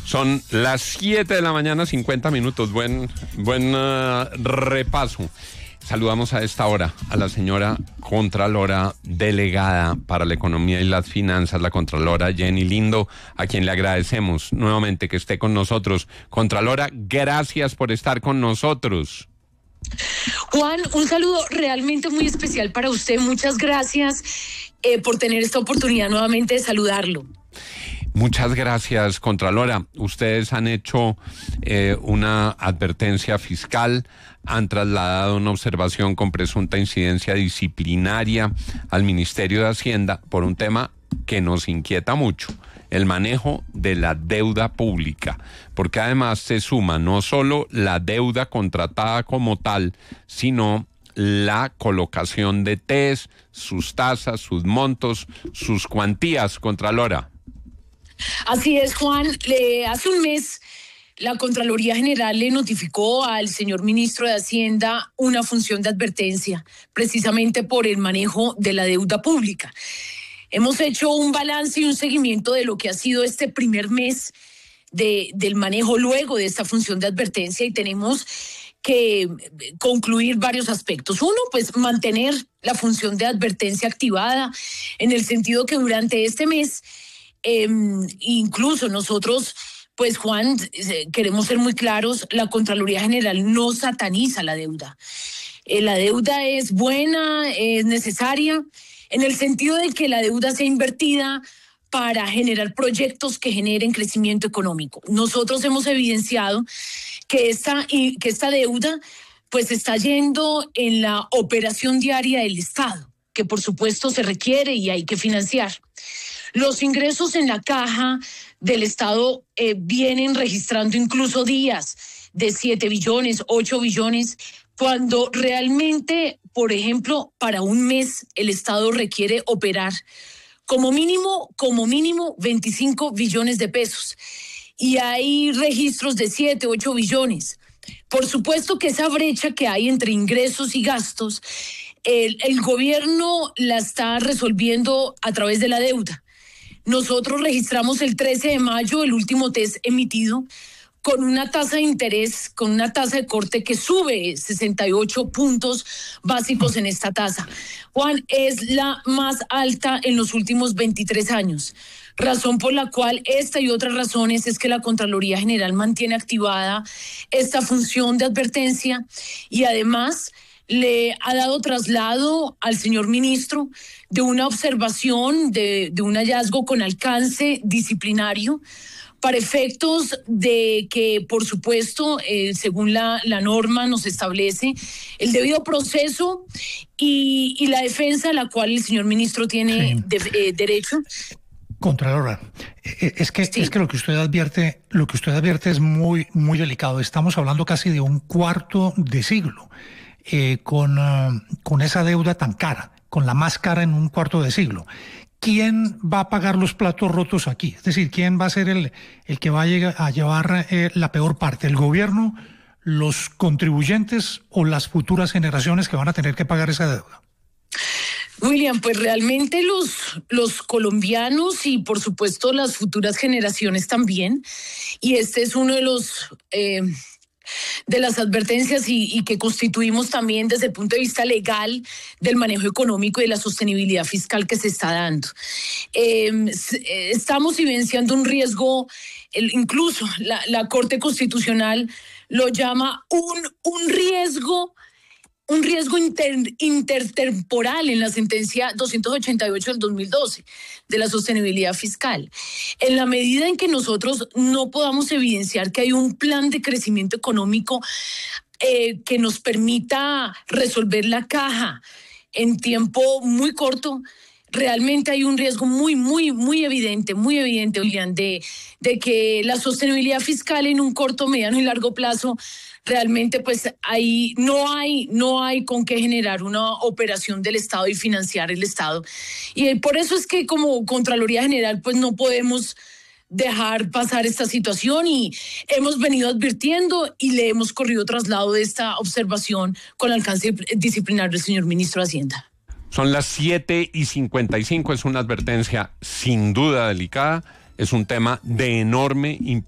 Son las 7 de la mañana, 50 minutos. Buen repaso. Saludamos a esta hora a la señora Contralora Delegada para la Economía y las Finanzas, la Contralora Jenny Lindo, a quien le agradecemos nuevamente que esté con nosotros. Contralora, gracias por estar con nosotros. Juan, un saludo realmente muy especial para usted. Muchas gracias por tener esta oportunidad nuevamente de saludarlo. Muchas gracias, Contralora. Ustedes han hecho una advertencia fiscal, han trasladado una observación con presunta incidencia disciplinaria al Ministerio de Hacienda por un tema que nos inquieta mucho, el manejo de la deuda pública, porque además se suma no solo la deuda contratada como tal, sino la colocación de TES, sus tasas, sus montos, sus cuantías, Contralora. Así es, Juan. Hace un mes la Contraloría General le notificó al señor ministro de Hacienda una función de advertencia, precisamente por el manejo de la deuda pública. Hemos hecho un balance y un seguimiento de lo que ha sido este primer mes del manejo luego de esta función de advertencia y tenemos que concluir varios aspectos. Uno, pues mantener la función de advertencia activada en el sentido que durante este mes incluso nosotros, pues Juan, queremos ser muy claros, la Contraloría General no sataniza la deuda. La deuda es buena, es necesaria, en el sentido de que la deuda sea invertida para generar proyectos que generen crecimiento económico. Nosotros hemos evidenciado que esta deuda pues está yendo en la operación diaria del Estado, que por supuesto se requiere y hay que financiar. Los ingresos en la caja del Estado vienen registrando incluso días de 7 billones, 8 billones, cuando realmente, por ejemplo, para un mes el Estado requiere operar como mínimo 25 billones de pesos. Y hay registros de 7, 8 billones. Por supuesto que esa brecha que hay entre ingresos y gastos, el gobierno la está resolviendo a través de la deuda. Nosotros registramos el 13 de mayo el último test emitido con una tasa de interés, con una tasa de corte que sube 68 puntos básicos en esta tasa. Juan, es la más alta en los últimos 23 años. Razón por la cual esta y otras razones es que la Contraloría General mantiene activada esta función de advertencia y además le ha dado traslado al señor ministro de una observación, de un hallazgo con alcance disciplinario para efectos de que, por supuesto, según la norma nos establece el debido proceso y la defensa a la cual el señor ministro tiene derecho. Contralora, es que lo que usted advierte es muy, muy delicado. Estamos hablando casi de un cuarto de siglo. Con esa deuda tan cara, con la más cara en un cuarto de siglo. ¿Quién va a pagar los platos rotos aquí? Es decir, ¿quién va a ser el que va a llevar la peor parte? ¿El gobierno, los contribuyentes o las futuras generaciones que van a tener que pagar esa deuda? William, pues realmente los colombianos y por supuesto las futuras generaciones también. Y este es uno de los de las advertencias y que constituimos también desde el punto de vista legal del manejo económico y de la sostenibilidad fiscal que se está dando. Estamos evidenciando un riesgo, incluso la Corte Constitucional lo llama un riesgo intertemporal en la sentencia 288 del 2012 de la sostenibilidad fiscal. En la medida en que nosotros no podamos evidenciar que hay un plan de crecimiento económico que nos permita resolver la caja en tiempo muy corto, realmente hay un riesgo muy evidente, William, de que la sostenibilidad fiscal en un corto, mediano y largo plazo realmente pues ahí no hay con qué generar una operación del Estado y financiar el Estado. Y por eso es que como Contraloría General pues no podemos dejar pasar esta situación y hemos venido advirtiendo y le hemos corrido traslado de esta observación con alcance disciplinario del señor ministro de Hacienda. Son las 7:55, es una advertencia sin duda delicada, es un tema de enorme importancia.